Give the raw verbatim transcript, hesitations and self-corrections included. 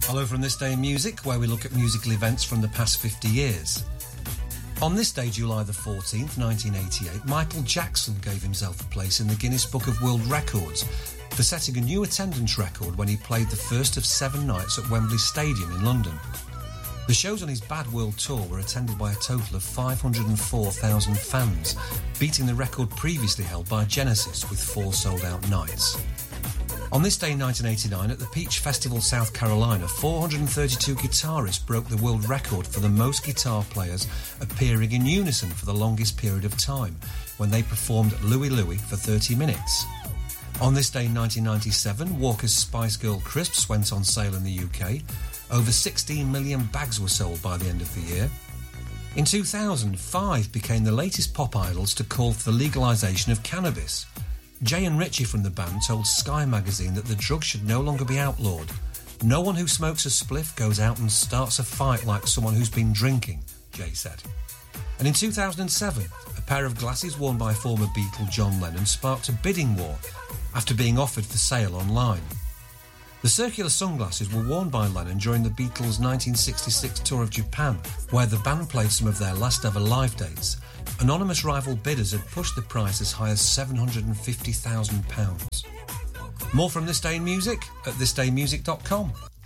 Hello from This Day in Music, where we look at musical events from the past fifty years. On this day, July the fourteenth, nineteen eighty-eight, Michael Jackson gave himself a place in the Guinness Book of World Records for setting a new attendance record when he played the first of seven nights at Wembley Stadium in London. The shows on his Bad World Tour were attended by a total of five hundred four thousand fans, beating the record previously held by Genesis with four sold-out nights. On this day in nineteen eighty-nine, at the Peach Festival, South Carolina, four hundred thirty-two guitarists broke the world record for the most guitar players appearing in unison for the longest period of time, when they performed Louie Louie for thirty minutes. On this day in nineteen ninety-seven, Walker's Spice Girl crisps went on sale in the U K. Over sixteen million bags were sold by the end of the year. In two thousand, Five became the latest pop idols to call for the legalisation of cannabis. Jay and Richie from the band told Sky magazine that the drug should no longer be outlawed. No one who smokes a spliff goes out and starts a fight like someone who's been drinking, Jay said. And in two thousand seven, a pair of glasses worn by former Beatle John Lennon sparked a bidding war after being offered for sale online. The circular sunglasses were worn by Lennon during the Beatles' nineteen sixty-six tour of Japan, where the band played some of their last ever live dates. Anonymous rival bidders had pushed the price as high as seven hundred fifty thousand pounds. More from This Day in Music at this day music dot com.